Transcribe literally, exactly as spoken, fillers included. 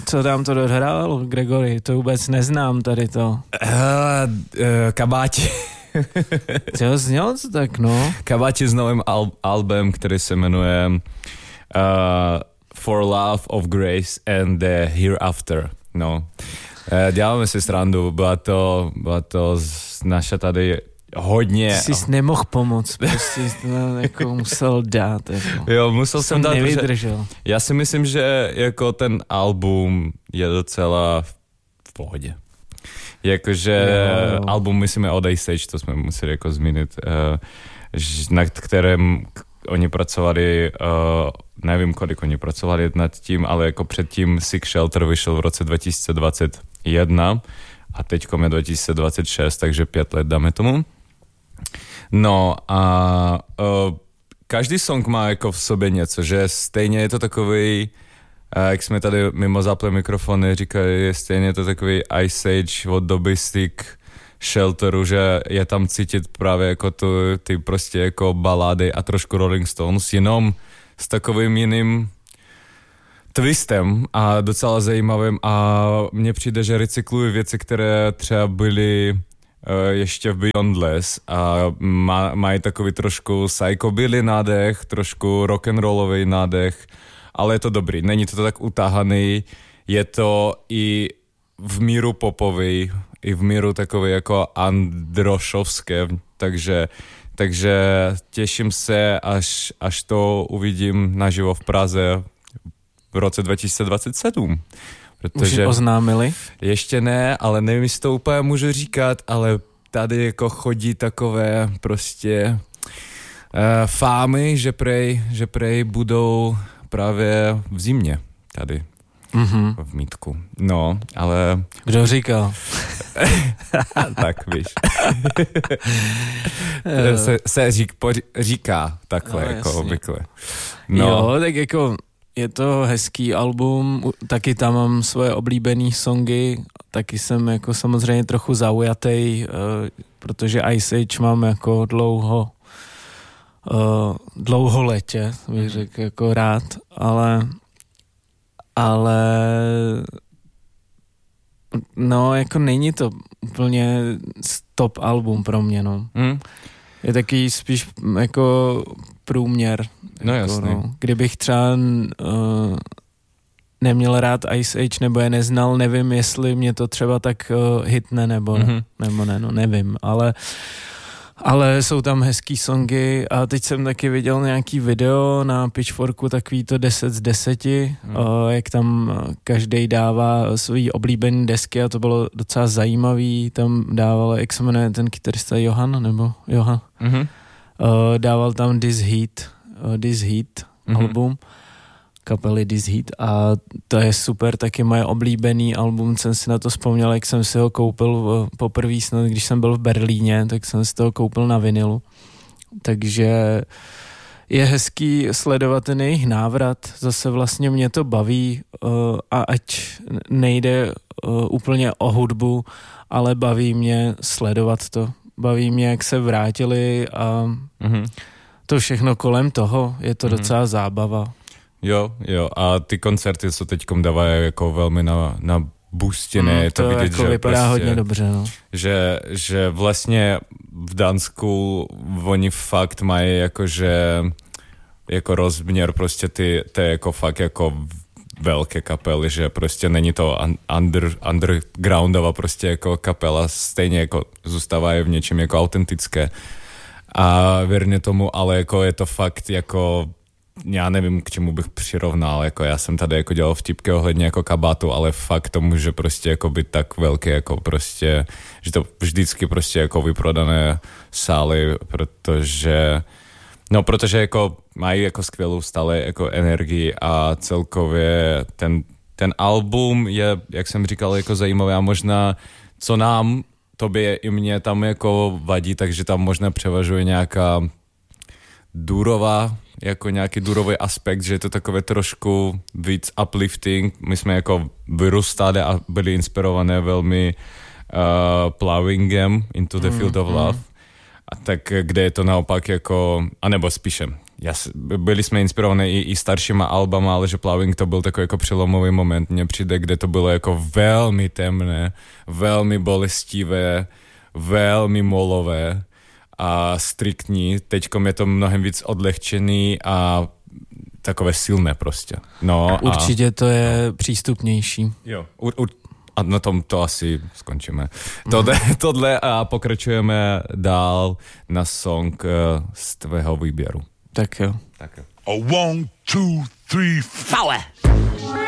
co tam to dohrál, Gregory? To vůbec neznám tady to. Uh, uh, kabáti. Co znělo to tak, no? Kabáti s novým al- albem, který se jmenuje uh, For Love of Grace and the Hereafter. No. Uh, děláme si srandu, byla to, byla to z naše tady hodně... Ty jsi nemohl pomoct, prostě jsi to jako musel dát. Jako. Jo, musel jsem dát, nevydržel. Já si myslím, že jako ten album je docela v pohodě. Jakože jo. Album myslíme od Ice Age, to jsme museli jako zmínit, uh, na kterém oni pracovali, uh, nevím, kolik oni pracovali nad tím, ale jako předtím Sick Shelter vyšel v roce dva tisíce dvacet jedna a teďkom je dva tisíce dvacet šest, takže pět let dáme tomu. No a uh, každý song má jako v sobě něco, že stejně je to takový, uh, jak jsme tady mimo zaplé mikrofony říkali, je stejně to takový Ice Age od doby Sick Shelteru, že je tam cítit právě jako tu, ty prostě jako balády a trošku Rolling Stones, jenom s takovým jiným twistem a docela zajímavým a mně přijde, že recyklují věci, které třeba byly uh, ještě v Beyondless a má, mají takový trošku psychobilly nádech, trošku rock'n'rollový nádech, ale je to dobrý, není to tak utáhaný, je to i v míru popový, i v míru takový jako androšovské, takže, takže těším se, až, až to uvidím naživo v Praze v roce dva tisíce dvacet sedm. Protože už oznámili? Ještě ne, ale nevím, jestli to úplně můžu říkat, ale tady jako chodí takové prostě uh, fámy, že prej, že prej budou právě v zimě tady. Mm-hmm. V Mítku. No, ale... Kdo říkal? Tak, víš. se se řík, poří, říká takhle, no, jako jasně. Obvykle. No. Jo, tak jako je to hezký album, taky tam mám svoje oblíbený songy, taky jsem jako samozřejmě trochu zaujatý, uh, protože Ice Age mám jako dlouho uh, dlouholetě, bych řekl, jako rád, ale ale no, jako není to úplně top album pro mě, no. Hmm. Je taky spíš jako průměr. No jako, jasný. No. Kdybych třeba uh, neměl rád Ice Age nebo je neznal, nevím, jestli mě to třeba tak uh, hitne nebo ne, mm-hmm. nebo ne, no nevím, ale Ale jsou tam hezký songy a teď jsem taky viděl nějaký video na Pitchforku, takový to deset z deseti, hmm. o, jak tam každej dává svý oblíbený desky a to bylo docela zajímavý, tam dával, jak se jmenuje ten kytarista, Johan, nebo Johan, hmm. o, dával tam This Heat, o, This Heat hmm. album, kapely This Heat a to je super, taky moje oblíbený album, jsem si na to vzpomněl, jak jsem si ho koupil poprvé snad, když jsem byl v Berlíně, tak jsem si to koupil na vinilu, takže je hezký sledovat ten jejich návrat, zase vlastně mě to baví a ať nejde úplně o hudbu, ale baví mě sledovat to, baví mě, jak se vrátili a mm-hmm. to všechno kolem toho, je to mm-hmm. docela zábava. Jo, jo, a ty koncerty se teďkom dávají jako velmi na, na boostěné, mm, je to, to vidět, jako že vypadá prostě, hodně dobře, no. Že, že vlastně v Dánsku oni fakt mají jakože jako rozměr prostě ty, ty jako fakt jako velké kapely, že prostě není to under, undergroundová prostě jako kapela, stejně jako zůstávají v něčem jako autentické a věrně tomu, ale jako je to fakt jako já nevím, k čemu bych přirovnal, jako já jsem tady jako dělal vtipky ohledně jako kabátu, ale fakt to může prostě jako být tak velké, jako prostě, že to vždycky prostě jako vyprodané sály, protože no, protože jako mají jako skvělou stále jako energii a celkově ten, ten album je, jak jsem říkal, jako zajímavý a možná, co nám, tobě i mě tam jako vadí, takže tam možná převažuje nějaká durová, jako nějaký durový aspekt, že je to takové trošku víc uplifting. My jsme jako vyrůstali a byli inspirované velmi uh, Plowingem Into the Field of Love. Mm. A tak kde je to naopak jako, anebo spíše, byli jsme inspirovaní i, i staršíma albama, ale že Plowing to byl takový jako přelomový moment, mně přijde, kde to bylo jako velmi temné, velmi bolestivé, velmi molové a striktní. Teďkom je to mnohem víc odlehčený a takové silné prostě. No, určitě a, to je no. přístupnější. Jo, ur, ur, a na tom to asi skončíme. Tohle, tohle a pokračujeme dál na song uh, z tvého výběru. Tak jo. Tak jo. A one, two, three, four.